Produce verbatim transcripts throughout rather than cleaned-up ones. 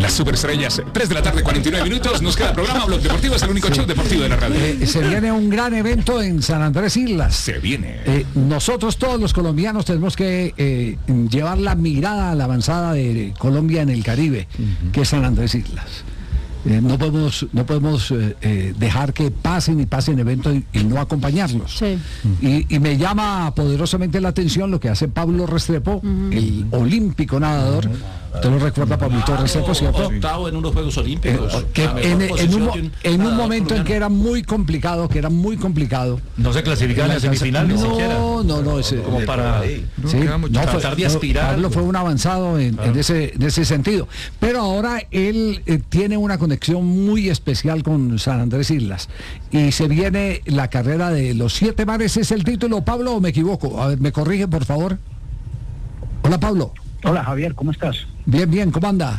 Las superestrellas, tres de la tarde, cuarenta y nueve minutos, nos queda el programa Blog Deportivo, es el único sí. show deportivo de la radio. Eh, se viene un gran evento en San Andrés Islas. Se viene. Eh, nosotros todos los colombianos tenemos que eh, llevar la mirada a la avanzada de Colombia en el Caribe, uh-huh. que es San Andrés Islas. Eh, no podemos no podemos eh, eh, dejar que pasen y pasen eventos y, y no acompañarlos. Sí. Y, y me llama poderosamente la atención lo que hace Pablo Restrepo, uh-huh. el olímpico nadador. ¿Usted lo recuerda, Pablito claro, Restrepo, cierto? Octavo en unos Juegos Olímpicos. Eh, que en, en un, en un momento en que era muy complicado, que era muy complicado. No se clasificaba en la semifinal, no, ni siquiera. No, no, no. Ese, como para no, sí, no, tratar de aspirar. Pablo fue un avanzado en, claro. en, ese, en ese sentido. Pero ahora él eh, tiene una conexión muy especial con San Andrés Islas. Y se viene la carrera de los siete mares. ¿Es el título, Pablo, o me equivoco? A ver, me corrige, por favor. Hola, Pablo. Hola, Javier, ¿cómo estás? Bien, bien, ¿cómo anda?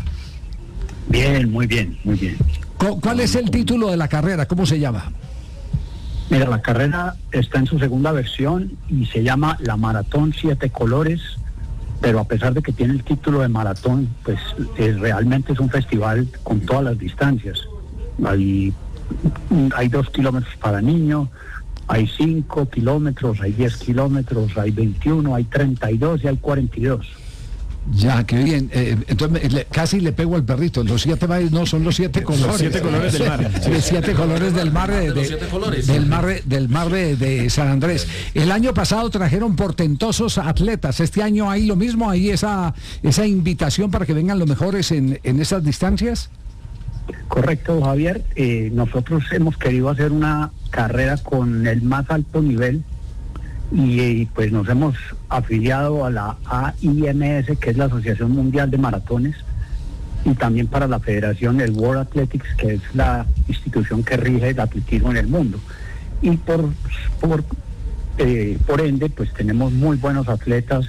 Bien, muy bien, muy bien. ¿Cuál es el título de la carrera? ¿Cómo se llama? Mira, la carrera está en su segunda versión y se llama la Maratón Siete Colores, pero a pesar de que tiene el título de maratón, pues es, realmente es un festival con todas las distancias. Hay, hay dos kilómetros para niños, hay cinco kilómetros, hay diez kilómetros, hay veintiuno, hay treinta y dos y hay cuarenta y dos. Ya, qué bien. Eh, entonces le, casi le pego al perrito. Los siete mares no son los siete colores. Los siete colores del mar. Los siete colores del mar de, de, de, siete colores. del mar de, del mar de, de San Andrés. El año pasado trajeron portentosos atletas. Este año hay lo mismo, hay esa esa invitación para que vengan los mejores en, en esas distancias. Correcto, Javier. Eh, nosotros hemos querido hacer una carrera con el más alto nivel. Y, y pues nos hemos afiliado a la A I M S, que es la Asociación Mundial de Maratones, y también para la Federación, el World Athletics, que es la institución que rige el atletismo en el mundo. Y por por, eh, por ende, pues tenemos muy buenos atletas.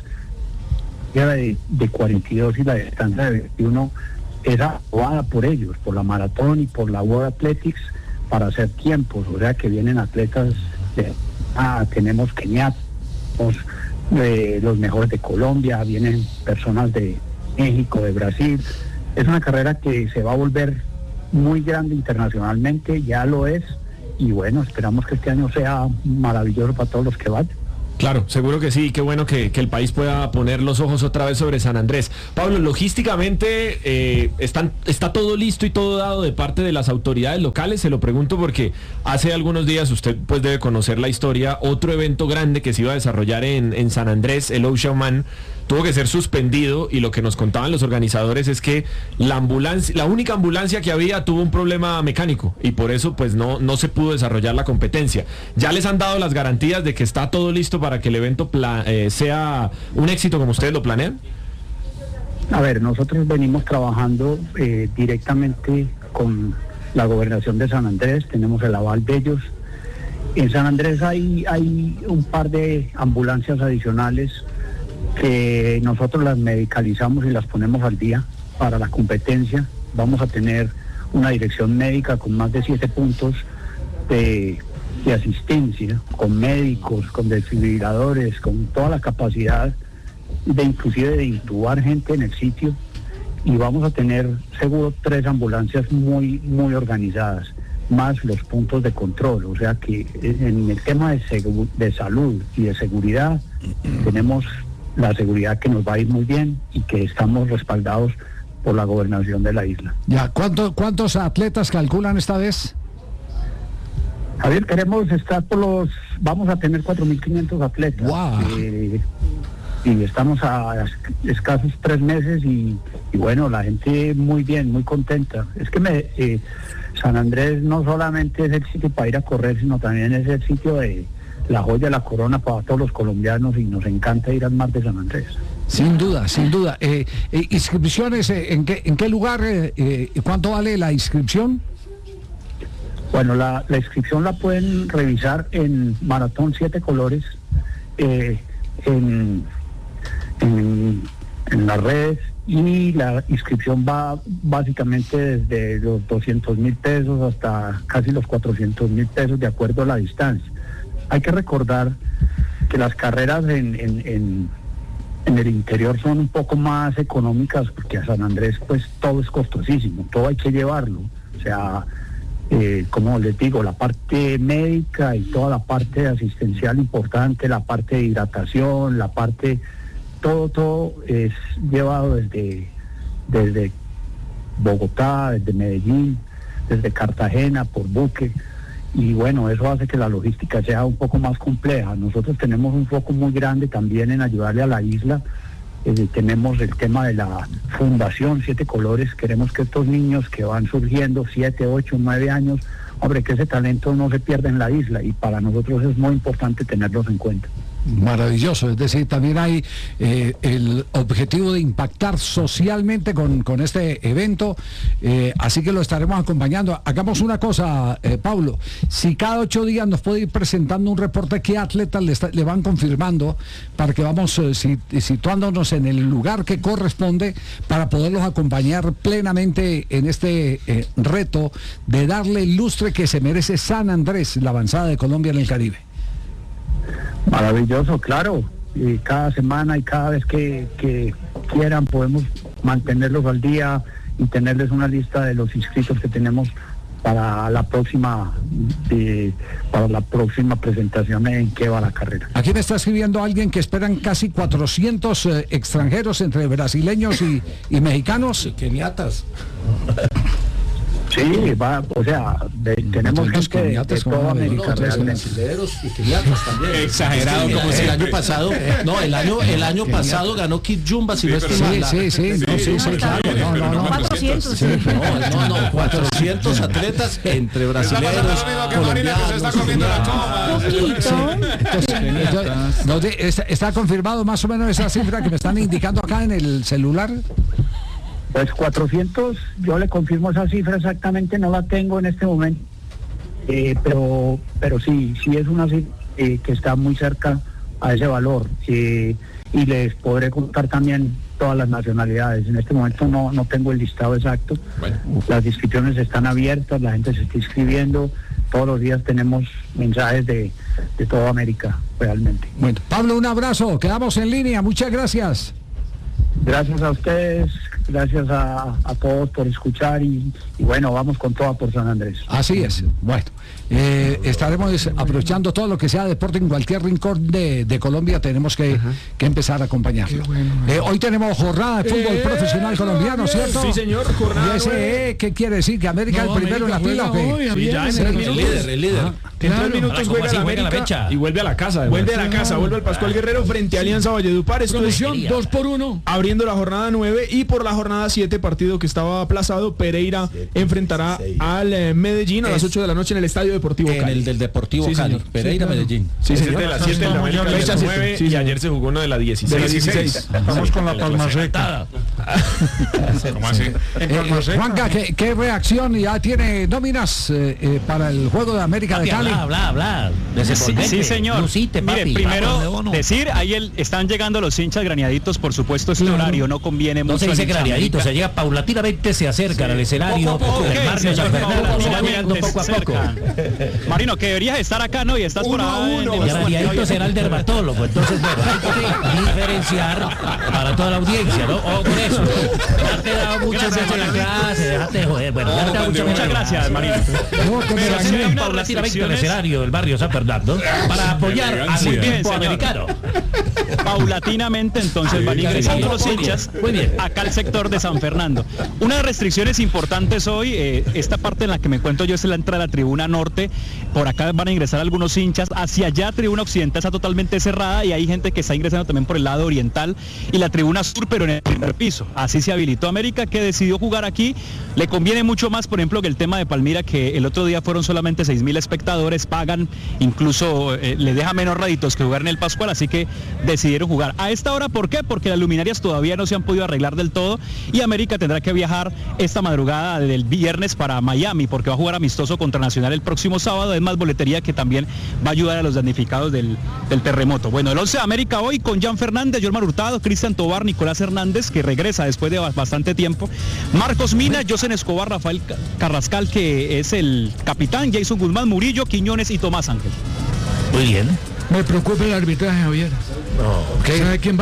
La de, de cuarenta y dos y la distancia de veintiuno es aprobada por ellos, por la maratón y por la World Athletics, para hacer tiempos. O sea que vienen atletas de... Ah, tenemos kenianos, eh, los mejores de Colombia, vienen personas de México, de Brasil. Es una carrera que se va a volver muy grande internacionalmente, ya lo es, y bueno, esperamos que este año sea maravilloso para todos los que vayan. Claro, seguro que sí, qué bueno que, que el país pueda poner los ojos otra vez sobre San Andrés. Pablo, logísticamente eh, están, está todo listo y todo dado de parte de las autoridades locales. Se lo pregunto porque hace algunos días usted pues debe conocer la historia. Otro evento grande que se iba a desarrollar en, en San Andrés, el Ocean Man, tuvo que ser suspendido, y lo que nos contaban los organizadores es que la ambulancia, la única ambulancia que había tuvo un problema mecánico y por eso pues no, no se pudo desarrollar la competencia. ¿Ya les han dado las garantías de que está todo listo para que el evento pla- eh, sea un éxito como ustedes lo planean? A ver, nosotros venimos trabajando eh, directamente con la gobernación de San Andrés, tenemos el aval de ellos. En San Andrés hay, hay un par de ambulancias adicionales que nosotros las medicalizamos y las ponemos al día para la competencia. Vamos a tener una dirección médica con más de siete puntos de, de asistencia, con médicos, con desfibriladores, con toda la capacidad de inclusive de intubar gente en el sitio, y vamos a tener seguro tres ambulancias muy, muy organizadas, más los puntos de control. O sea que en el tema de, segu- de salud y de seguridad tenemos la seguridad que nos va a ir muy bien y que estamos respaldados por la gobernación de la isla. Ya, ¿cuánto, ¿cuántos atletas calculan esta vez? Javier, queremos estar por los... Vamos a tener cuatro mil quinientos atletas. Wow. Eh, y estamos a escasos tres meses y, y bueno, la gente muy bien, muy contenta. Es que me, eh, San Andrés no solamente es el sitio para ir a correr, sino también es el sitio de la joya de la corona para todos los colombianos, y nos encanta ir al mar de San Andrés. Sin duda, sin duda. Eh, eh, ¿Inscripciones eh, en qué en qué lugar? Eh, eh, ¿Cuánto vale la inscripción? Bueno, la, la inscripción la pueden revisar en Maratón Siete Colores, eh, en, en, en las redes, y la inscripción va básicamente desde los doscientos mil pesos hasta casi los cuatrocientos mil pesos, de acuerdo a la distancia. Hay que recordar que las carreras en, en, en, en el interior son un poco más económicas, porque a San Andrés pues todo es costosísimo, todo hay que llevarlo. O sea, eh, como les digo, la parte médica y toda la parte asistencial importante, la parte de hidratación, la parte, todo, todo es llevado desde, desde Bogotá, desde Medellín, desde Cartagena, por buque. Y bueno, eso hace que la logística sea un poco más compleja. Nosotros tenemos un foco muy grande también en ayudarle a la isla. Eh, tenemos el tema de la Fundación Siete Colores. Queremos que estos niños que van surgiendo, siete, ocho, nueve años, hombre, que ese talento no se pierda en la isla, y para nosotros es muy importante tenerlos en cuenta. Maravilloso, es decir, también hay eh, el objetivo de impactar socialmente con, con este evento, eh, así que lo estaremos acompañando. Hagamos una cosa, eh, Pablo, si cada ocho días nos puede ir presentando un reporte, qué atletas le, está, le van confirmando, para que vamos eh, si, situándonos en el lugar que corresponde, para poderlos acompañar plenamente en este eh, reto de darle el lustre que se merece San Andrés, la avanzada de Colombia en el Caribe. Maravilloso, claro. Y cada semana y cada vez que, que quieran podemos mantenerlos al día y tenerles una lista de los inscritos que tenemos para la próxima eh, para la próxima presentación en qué va la carrera. Aquí me está escribiendo alguien que esperan casi cuatrocientos eh, extranjeros entre brasileños y, y mexicanos. Keniatas. Sí, va, o sea, de, tenemos gente de, de toda América, no, realmente. Y keniatas también. Exagerado, como si el año pasado, no, el año el año pasado ganó Kid Jumba, si no estoy mal. Sí, sí, sí, no, sí, sí, claro, no, no, no. cuatrocientos, sí. No, no, no, cuatrocientos atletas entre brasileños, colombianos, no, está, está confirmado más o menos esa cifra que me están indicando acá en el celular. Pues cuatrocientos, yo le confirmo esa cifra exactamente, no la tengo en este momento, eh, pero pero sí, sí es una cifra eh, que está muy cerca a ese valor, eh, y les podré contar también todas las nacionalidades. En este momento no, no tengo el listado exacto. Bueno. Las inscripciones están abiertas, la gente se está inscribiendo, todos los días tenemos mensajes de, de toda América, realmente. Bueno, Pablo, un abrazo, quedamos en línea, muchas gracias. Gracias a ustedes, gracias a, a todos por escuchar y, y bueno, vamos con toda por San Andrés. Así es, bueno, eh, estaremos aprovechando todo lo que sea deporte en cualquier rincón de, de Colombia, tenemos que, que empezar a acompañarlo. Bueno, eh, hoy tenemos jornada de fútbol eh, profesional colombiano, ¿cierto? Sí, señor, jornada. ¿Y ese eh, qué quiere decir? ¿Que América es no, el primero América en la fila o qué? Sí, ya en el, el líder, el líder. En claro. tres minutos juega la América fecha. Y vuelve a la casa. Además. Vuelve a la casa, vuelve al Pascual Guerrero frente a Alianza Valledupar. Esto es dos por uno. Abriendo la jornada nueve, y por la jornada siete, partido que estaba aplazado, Pereira siete, enfrentará seis. al eh, Medellín a las ocho de la noche en el Estadio Deportivo en Cali. En el del Deportivo sí, Cali. Señor. Pereira, sí, claro. Medellín. Sí, señor. De las siete de la América, fecha nueve, y ayer se jugó uno de la dieciséis. dieciséis. Vamos con la palma recta. ¿Cómo así? Eh, Juanca, ¿qué, ¿qué reacción ya tiene nóminas eh, eh, para el juego de América de Cali? Bla, bla, bla. Sí, sí, señor. Lucite, papi. Mire, primero Vamos, no. decir, ahí el, están llegando los hinchas graneaditos, por supuesto, este claro. horario no conviene no mucho. No se dice graneaditos, se llega paulatinamente, se acercan sí. al escenario, poco a poco, el barrio San Fernando, se va mirando poco a poco. Marino, que deberías estar acá, ¿no? Y estás uno por ahí. Uno. Y graneadito será el dermatólogo, entonces bueno, hay que diferenciar para toda la audiencia, ¿no? O con eso. Ya te he dado muchas veces en la clase, déjate de joder. Bueno, ya te muchas, muchas gracias, Marino. Pero se ve paulatinamente el escenario del barrio San Fernando para apoyar al equipo americano. Paulatinamente entonces van ingresando los hinchas acá al sector de San Fernando. Una de las restricciones importantes hoy, eh, esta parte en la que me encuentro yo es la entrada a la tribuna norte. Por acá van a ingresar algunos hinchas, hacia allá tribuna occidental está totalmente cerrada y hay gente que está ingresando también por el lado oriental y la tribuna sur, pero en el primer piso. Así se habilitó América, que decidió jugar aquí. Le conviene mucho más, por ejemplo, que el tema de Palmira, que el otro día fueron solamente seis mil espectadores, pagan, incluso eh, le deja menos réditos que jugar en el Pascual, así que decidieron jugar. A esta hora, ¿por qué? Porque las luminarias todavía no se han podido arreglar del todo y América tendrá que viajar esta madrugada del viernes para Miami, porque va a jugar amistoso contra Nacional el próximo sábado. Es más boletería que también va a ayudar a los damnificados del, del terremoto. Bueno, el once de América hoy con Jan Fernández, Jorman Hurtado, Cristian Tobar, Nicolás Hernández, que regresa después de bastante tiempo, Marcos Mina, Josen Escobar, Rafael Carrascal, que es el capitán, Jason Guzmán, Murillo, Quiñones y Tomás Ángel. Muy bien. Me preocupa el arbitraje, Javier. No. ¿Sabe quién va?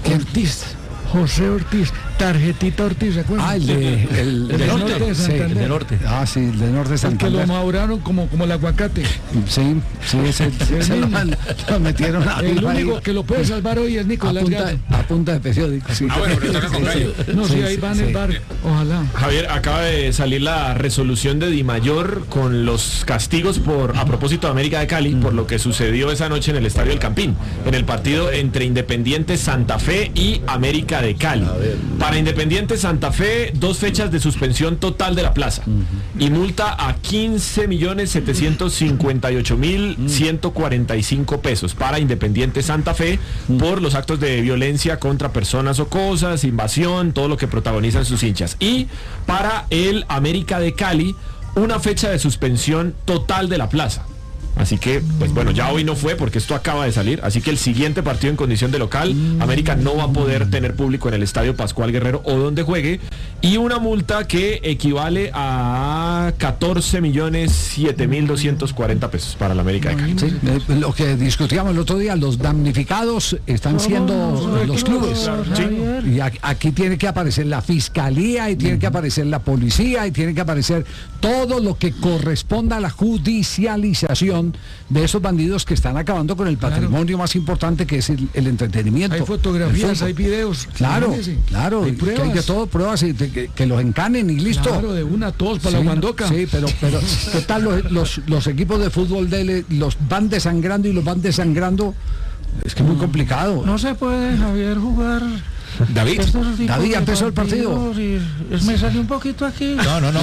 Ortiz. José Ortiz, tarjetita Ortiz, ¿se acuerdan? Ah, el de, el, el de del norte, norte de sí, Santander. el de norte. Ah, sí, el de norte de El que Santander. lo maduraron como, como el aguacate. Sí, sí, ese, se, se lo, lo metieron a El único que lo puede salvar hoy es Nicolás a punta, Gallo. a punta de periódico. Sí. Ah, bueno, pero toca con Gallo. No, sí, Sí, ahí sí, van sí. el bar, ojalá. Javier, acaba de salir la resolución de Di Mayor con los castigos por a propósito de América de Cali por lo que sucedió esa noche en el Estadio del Campín, en el partido entre Independiente Santa Fe y América de Cali. Para Independiente Santa Fe, dos fechas de suspensión total de la plaza y multa a quince millones setecientos cincuenta y ocho mil ciento cuarenta y cinco pesos para Independiente Santa Fe por los actos de violencia contra personas o cosas, invasión, todo lo que protagonizan sus hinchas. Y para el América de Cali, una fecha de suspensión total de la plaza. Así que, pues bueno, ya hoy no fue porque esto acaba de salir, así que el siguiente partido en condición de local, América no va a poder tener público en el Estadio Pascual Guerrero o donde juegue, y una multa que equivale a catorce millones siete mil doscientos cuarenta pesos para la América de Cali. Sí, eh, lo que discutíamos el otro día, los damnificados están siendo los clubes. Sí. Y a- aquí tiene que aparecer la fiscalía y tiene que aparecer la policía y tiene que aparecer todo lo que corresponda a la judicialización de esos bandidos que están acabando con el patrimonio más importante, que es el, el entretenimiento. Hay fotografías, el fútbol. hay videos. Claro, imagínese. claro, Hay que hay pruebas. de todo, pruebas y de que, que los encanen y listo. Claro, de una, todos para Sí, la guandoca. sí, pero, pero ¿qué tal los, los, los equipos de fútbol de él, los van desangrando y los van desangrando? Es que es muy complicado. No se puede, Javier, jugar. David. estos tipos David, ya de empezó el partido. partidos y es- me salió un poquito aquí. No, no, no.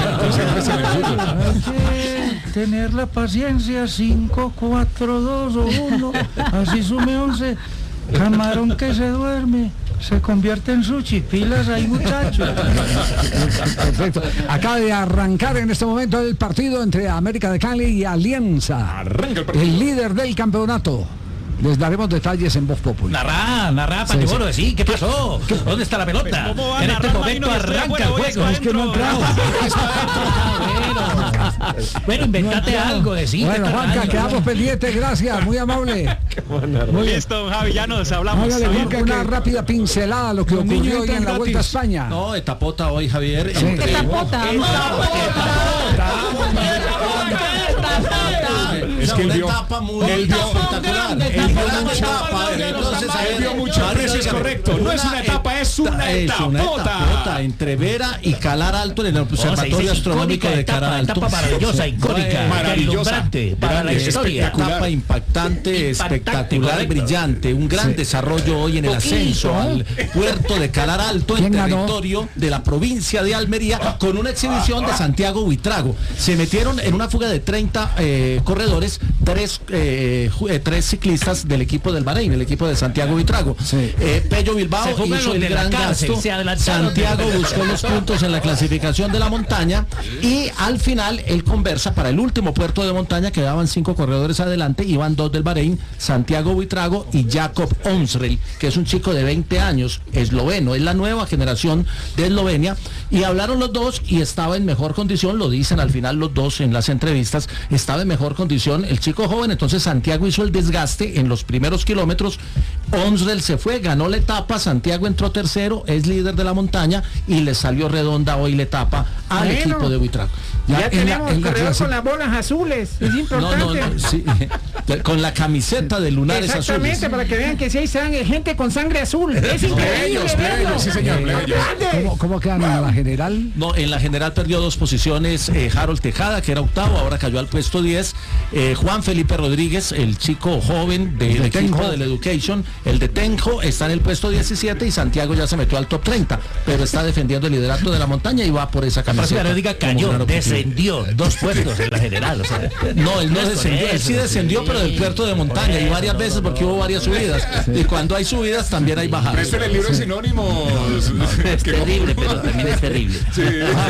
Hay que tener la paciencia, cinco, cuatro, dos o uno, así sume once. Camarón que se duerme, se convierte en sushi. Pilas ahí, muchachos. Perfecto. Acaba de arrancar en este momento el partido entre América de Cali y Alianza, Arranca el partido. el líder del campeonato. Les daremos detalles en Voz Popular. Narrá, narrá, Pañuelo, sí, ¿qué pasó? ¿Dónde está la pelota? ¿Cómo va a En este narrar, momento Marino, que estoy arranca el afuera, voy juego. a Es que no ha entrado. Ah, bueno. Bueno, inventate algo, decir. Bueno, Juanca, quedamos pendientes, gracias, muy amable. Muy bien. Listo, Javi, ya nos hablamos. Hágale, Javier. Juanca, Una que- rápida pincelada a lo que Los niños ocurrió hoy en entran la Vuelta a gratis. España. No, etapota hoy, Javier. Sí. entre- Etapota. Es que él una vio- etapa muy él vio- espectacular. él Él vio gran mucho- etapa, entonces, a él ver, vio mucho, Mario, pero eso es dígame, correcto. No es una etapa, es una es una etapota. etapota entre Vera y Calar Alto en el Observatorio Astronómico de Calar Alto. Etapa maravillosa, icónica, Maravillosa. deslumbrante para la Grande, historia. Etapa impactante, Impactante, espectacular, correcto. brillante, un gran desarrollo hoy en el Poquito. ascenso al puerto de Calar Alto, en ¿Quién ganó? territorio de la provincia de Almería, con una exhibición de Santiago Buitrago. Se metieron en una fuga de treinta eh, corredores, tres, eh, ju- eh, tres ciclistas del equipo del Bahrein, el equipo de Santiago Buitrago. Sí. Eh, Pello Bilbao Se fugan hizo los el de la gran cárcel, gasto. se adelantaron. Santiago buscó los puntos en la clasificación de la montaña y al final él conversa para el último puerto de montaña, quedaban cinco corredores adelante, iban dos del Bahrein, Santiago Buitrago y Jakob Onsrel, que es un chico de veinte años, esloveno, es la nueva generación de Eslovenia, y hablaron los dos y estaba en mejor condición, lo dicen al final los dos en las entrevistas, estaba en mejor condición el chico joven, entonces Santiago hizo el desgaste en los primeros kilómetros, Onsrel se fue, ganó la etapa, Santiago entró tercero, es líder de la montaña y le salió redonda hoy la etapa al Bueno. equipo de Buitrago. Ya en la- en la clase- las bolas azules. Es No, importante. no, no, sí, con la camiseta de lunares Exactamente, azules. para que vean que si hay sangre, gente con sangre azul. Es increíble. Plebeyos, verlo. plebeyos, sí señor, plebeyos. ¿Cómo, cómo quedan en la general? No, en la general perdió dos posiciones eh, Harold Tejada, que era octavo, ahora cayó al puesto diez. Eh, Juan Felipe Rodríguez, el chico joven del de equipo Tenjo. del Education, el de Tenjo, está en el puesto diecisiete y Santiago ya se metió al top treinta, pero está defendiendo el liderato de la montaña y va por esa Para que camiseta. no diga como cayó, gran objetivo. descendió dos puestos en la general. O sea, No, él no es por descendió, él eso, sí descendió, sí. pero del puerto de montaña, y varias veces porque hubo varias subidas. Y cuando hay subidas también hay bajadas. Presten el libro de sinónimos. Es Que- terrible, pero también es terrible. Sí.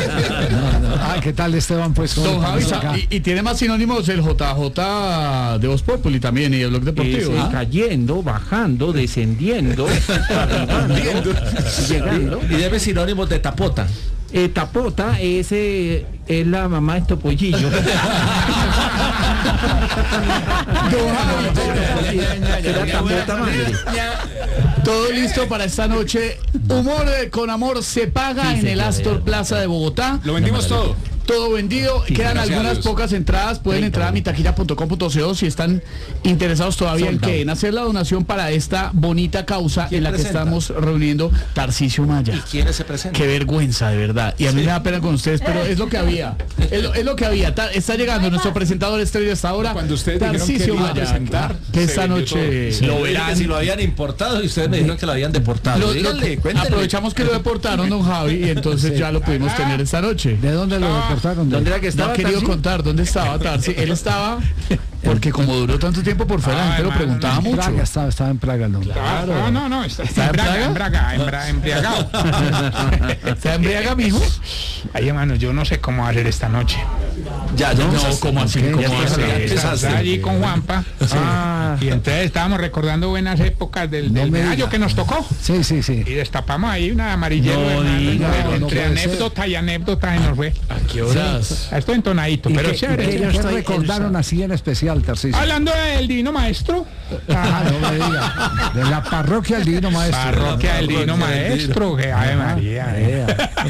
Ah, ¿qué tal Esteban? Pues con Don el Javi, panorama acá. y, y tiene más sinónimos el J J de Voz Populi también y el Blog Deportivo. Es, ¿ah? cayendo, bajando, descendiendo, arribando, llegando. Y debe sinónimos de tapota. Eh, tapota es, eh, es la mamá de Topollillo. Todo listo para esta noche. Humor con amor se paga en el Astor Plaza de Bogotá. Lo vendimos todo. Todo vendido, quedan algunas pocas entradas, pueden entrar a mitaquilla punto com punto co si están interesados todavía en que en hacer la donación para esta bonita causa en la que estamos reuniendo Tarcisio Maya. ¿Y quiénes se presentan? Qué vergüenza, de verdad. Y a mí me da pena con ustedes, pero es lo que había. Es lo, es lo que había. Ta- está llegando nuestro presentador estrella hasta ahora. Cuando ustedes Tarcisio dijeron que Maya, presentar, que esta noche Sí, lo verán. Si lo habían importado y ustedes me dijeron que lo habían deportado. Lo- lo- Díganle, cuéntenle. aprovechamos que lo deportaron, don Javi, y entonces ya lo pudimos tener esta noche. ¿De dónde lo deportaron? ¿Dónde era que No estaba? ha querido Tarsi? contar dónde estaba Tarsi. Él estaba, porque como duró tanto tiempo por fuera, la gente lo preguntaba En mucho. Praga, estaba, estaba en Praga el hombre. Claro. No, no, no, está, ¿Está en en Braga, Praga? en Braga, en Bra- embriagado. ¿Se embriaga, mijo? Ay, hermano, yo no sé cómo hacer esta noche. Ya, ya No, empezaste. ¿cómo así? Ya ¿Cómo empezaste, así? ya empezaste. Estaba allí con Juanpa. Ah. Y entonces estábamos recordando buenas épocas del, No del me medallo diga. que nos tocó. Sí, sí, sí. Y destapamos ahí una amarillero. No hermano, diga, pero no entre puede ser. anécdota y anécdota se nos fue. ¿A qué horas? Estoy entonadito, ¿Y pero qué, chévere. qué- chévere. qué estoy recordaron en- así en especial, Tarcisio? Hablando del divino maestro. Ah, no me diga. De la parroquia del Divino Maestro. Parroquia del divino maestro. Que Ave María. eh.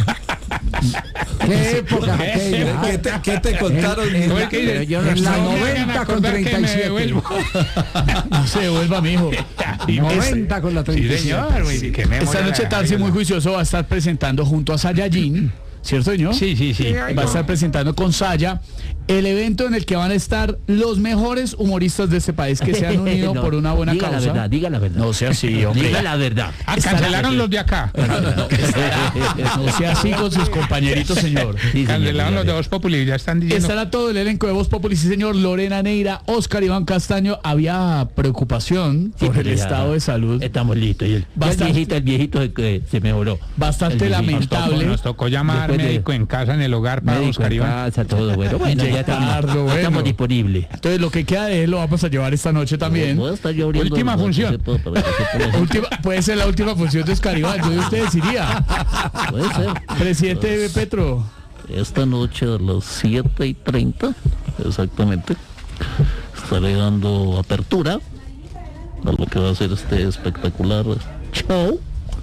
¿Qué época aquella? ¿Qué te, qué te contaron? En, ¿Cómo la, es que dice? en la No me hagan noventa con acordar que treinta y me siete. devuelvo. No se devuelva, mijo. noventa con la Sí, treinta y siete. señor. güey, que me Esta muera noche la Tarsi, rabia. muy juicioso, va a estar presentando junto a Saiyajin, ¿cierto, señor? Sí, sí, sí. Va a estar presentando con Saya el evento en el que van a estar los mejores humoristas de este país que se han unido No, por una buena diga causa. la verdad, diga la verdad. No sea así, hombre. Diga la verdad. Ah, cancelaron los de acá. No sea así con sus compañeritos, señor. Sí, señor, Cancelaron los de dígale. Voz Populi. Ya están diciendo. Estará todo el elenco de Voz Populi, sí, señor. Lorena Neira, Oscar Iván Castaño. Había preocupación Sí, por el pero ya estado de salud. Estamos listos. Y el, ya el Bastante- viejito, el viejito se, que se mejoró. Bastante El viejito. Nos tocó, lamentable. nos tocó llamar Después de- médico en casa, en el hogar para Médico Oscar en Iván. casa, todo bueno. Bueno, ya estamos, Ricardo, bueno. estamos disponibles. Entonces, lo que queda de él lo vamos a llevar esta noche también. ¿Puedo estar yo abriendo Última el- función. se puede- para que se pueda- Última- puede ser la última función de Oscar Iván. Yo de usted decidiría. Puede ser. Presidente Petro. Esta noche a las siete y treinta, exactamente, estaré dando apertura a lo que va a ser este espectacular show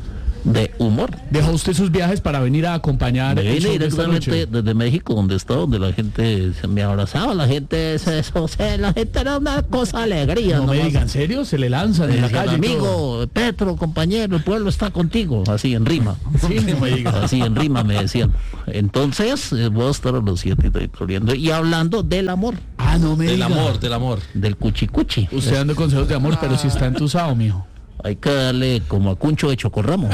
de humor. Dejó usted sus viajes para venir a acompañar Me el vine show de esta directamente noche. desde México, donde estaba, donde la gente se me abrazaba, la gente, se, eso, se- la gente era una cosa de alegría. No me nomás. diga, ¿en serio? Se le lanzan en la Decían, calle. y todo. amigo, Petro, compañero, el pueblo está contigo, así en rima. Sí, no me diga. Así en rima me decían. Entonces, eh, voy a estar a los siete y treinta corriendo y hablando del amor. Ah, no me Del diga. amor, del amor. Del cuchicuchi. Usted dando consejos de amor, pero si está entusado, mijo. Hay que darle como a Cuncho de Chocorramo.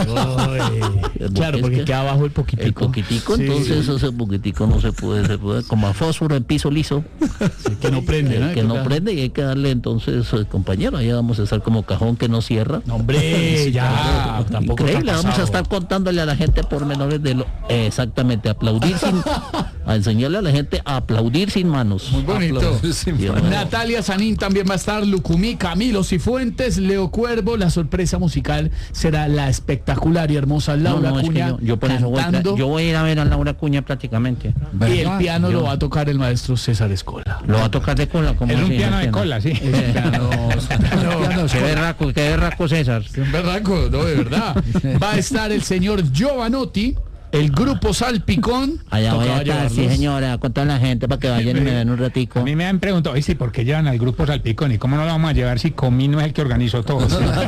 Claro, Es porque que queda abajo el poquitico. El poquitico, Sí. entonces ese poquitico no se puede, se puede, como a fósforo en piso liso. Sí, que no prende, ¿no? Que no prende y hay que darle entonces, eh, compañero, allá vamos a estar como cajón que no cierra. No, hombre, ya, tampoco Increíble, está vamos a pasado. estar contándole a la gente por menores de lo eh, exactamente, aplaudir sin a enseñarle a la gente a aplaudir sin manos. Muy bonito. Sí, bueno. Natalia Sanín también va a estar, Lucumí, Camilo Cifuentes, Leo Cuervo. La sorpresa musical será la espectacular y hermosa Laura No, no, es que Cuña yo, yo por eso voy, cantando, yo voy a ir a ver a Laura Cuña prácticamente. y el piano Yo- lo va a tocar el maestro César Escola. Lo va a tocar de cola como Es un así, piano no de entiendo. cola, sí. El piano, piano- Qué berraco, qué berraco César. Un berraco, no, de verdad. Va a estar el señor Giovanotti, el grupo Salpicón. Allá voy a Tocaba estar, sí llevarlos. señora, con toda la gente para que vayan y me den un A ratico. mí me han preguntado, ¿y por qué llevan al grupo Salpicón? ¿Y cómo no lo vamos a llevar si Comí no es el que organizó todo?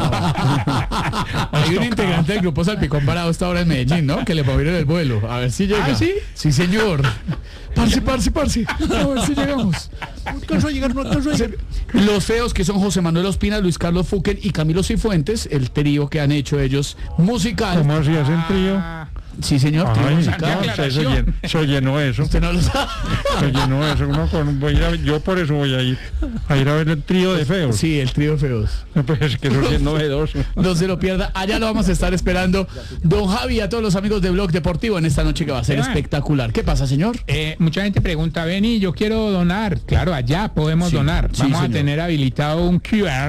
Hay un integrante del grupo Salpicón parado esta hora en Medellín, ¿no? Que le movieron el vuelo. A ver si llega. ¿Ah, sí? Sí, señor. Parce, parce, parce. A ver si llegamos. No alcanzo a llegar, no alcanzo a llegar. Los feos, que son José Manuel Ospina, Luis Carlos Fuquen y Camilo Cifuentes, el trío que han hecho ellos musical. ¿Cómo así hacen trío? Sí, señor, trío Ay, musical. no, se, se llen- se llenó eso. Usted no lo sabe. Se llenó eso. Uno con- voy a- yo por eso voy a ir a ir a ver el trío de feos. Sí, el trío de feos. Pues es que eso sí es novedoso. No se lo pierda, allá lo vamos a estar esperando. Don Javi, a todos los amigos de Blog Deportivo en esta noche que va a ser Iván. espectacular. ¿Qué pasa, señor? Eh, mucha gente pregunta, Beni, yo quiero donar. Claro, allá podemos Sí, donar. sí, Vamos a señor. tener habilitado un Q R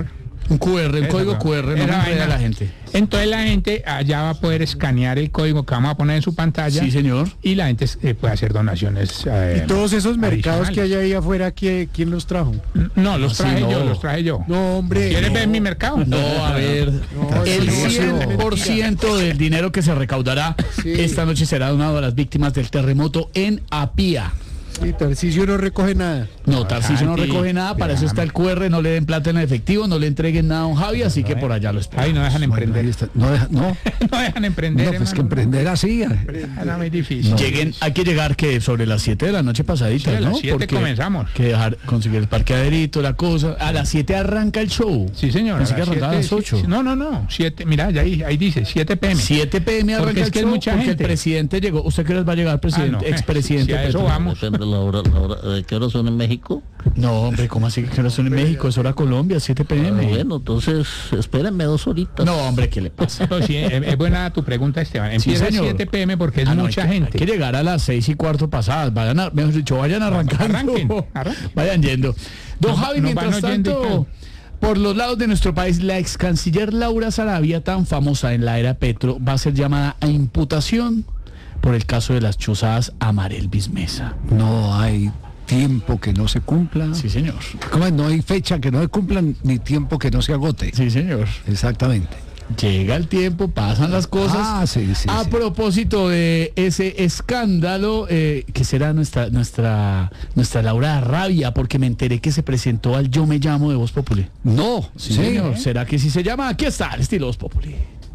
Un Q R, un Eso, código no. Q R, no Esa me enrede vaina. a la gente. Entonces la gente allá va a poder escanear el código que vamos a poner en su pantalla. Sí, señor. Y la gente eh, puede hacer donaciones. eh, Y todos esos mercados que adicionales. hay ahí afuera, ¿quién, quién los trajo? No, los Así traje no. yo, los traje yo. No, hombre. ¿Quieres no. ver mi mercado? No, a ver, No, el eso no, cien por ciento del dinero que se recaudará Sí. esta noche será donado a las víctimas del terremoto en Apía. Y Tarcisio no recoge nada. No, Tarcisio no Santi, recoge nada, para eso está el Q R, no le den plata en efectivo, no le entreguen nada a don Javi, así que por allá lo espero. Ay, no dejan emprender. Ahí está. No, deja- no, No dejan emprender. no, pues que hermano. emprender así. Era muy difícil. Lleguen, hay que llegar que sobre las siete de la noche pasadita, Sí, a las ¿no? siete comenzamos. Que dejar conseguir el parqueaderito, la cosa. A las siete arranca el show. Sí, señor. Pensé que a las arrancaba a las siete, ocho. sí, sí. No, no, no. Siete, mira, ya ahí, ahí dice, siete p m. siete p m arranca Porque es el que es show mucha porque gente. el presidente llegó. ¿Usted qué horas va a llegar, presidente? Ah, no. Expresidente. Si a eso Petro. vamos. Depende de la hora, la hora, ¿de qué hora son en México? No, hombre, ¿cómo así que qué horas son en México? Es hora Colombia, siete p Ah, m. bueno, entonces espérenme dos horitas. No, hombre, ¿qué le pasa? No, sí, es, es buena tu pregunta, Esteban. Sí, Empieza a señor. siete p m porque es Ah, no, mucha hay que- gente. Hay que llegar a las seis y cuarto pasadas. Vayan, a, mejor dicho, vayan arrancando. Arranquen, arranquen. Vayan yendo. Don Nos- Javi, nos van mientras oyendo y tanto, todo. por los lados de nuestro país, la ex canciller Laura Sarabia, tan famosa en la era Petro, va a ser llamada a imputación por el caso de las chuzadas a Marelvis Mesa. No hay tiempo que no se cumpla. Sí, señor. ¿Cómo es? No hay fecha que no se cumplan ni tiempo que no se agote. Sí, señor. Exactamente. Llega el tiempo, pasan las cosas. Ah, sí, sí, a sí. propósito de ese escándalo, eh, que será nuestra nuestra nuestra Laura Rabia, porque me enteré que se presentó al Yo Me Llamo de Voz Populi. No, Sí, sí. señor. ¿Será que sí se llama? Aquí está el estilo Voz Populi.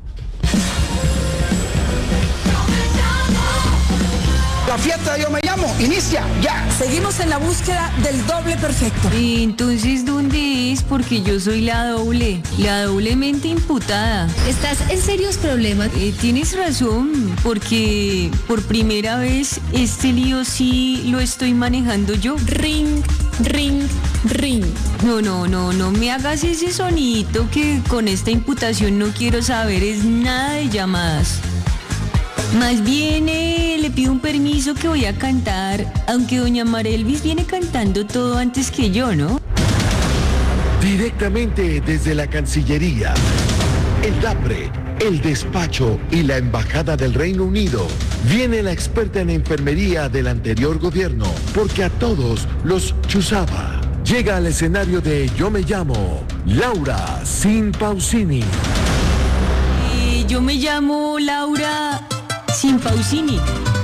La fiesta de Yo Me Llamo inicia ya. Seguimos en la búsqueda del doble perfecto. Entonces, ¿dónde es? Porque yo soy la doble, la doblemente imputada. ¿Estás en serios problemas? Eh, tienes razón, porque por primera vez este lío sí lo estoy manejando yo. Ring, ring, ring. No, no, no, no me hagas ese sonidito que con esta imputación no quiero saber es nada de llamadas. Más bien eh, le pido un permiso que voy a cantar, aunque doña Marelvis viene cantando todo antes que yo, ¿no? Directamente desde la Cancillería, el DAPRE, el despacho y la Embajada del Reino Unido, viene la experta en enfermería del anterior gobierno, porque a todos los chuzaba. Llega al escenario de Yo Me Llamo, Laura Sin Pausini. Eh, yo me llamo Laura Sin Pausini.